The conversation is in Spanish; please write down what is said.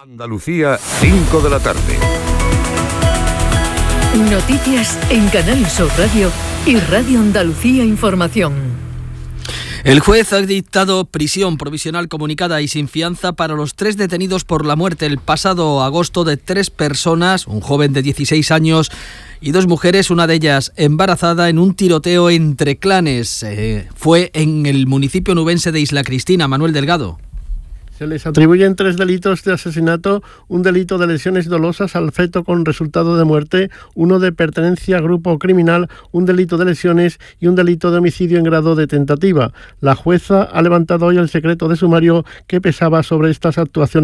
Andalucía, 5 de la tarde. Noticias en Canal Sur Radio y Radio Andalucía Información. El juez ha dictado prisión provisional comunicada y sin fianza para los 3 detenidos por la muerte el pasado agosto de 3 personas, un joven de 16 años y 2 mujeres, una de ellas embarazada, en un tiroteo entre clanes. Fue en el municipio nubense de Isla Cristina. Manuel Delgado. Se les atribuyen 3 delitos de asesinato, un delito de lesiones dolosas al feto con resultado de muerte, uno de pertenencia a grupo criminal, un delito de lesiones y un delito de homicidio en grado de tentativa. La jueza ha levantado hoy el secreto de sumario que pesaba sobre estas actuaciones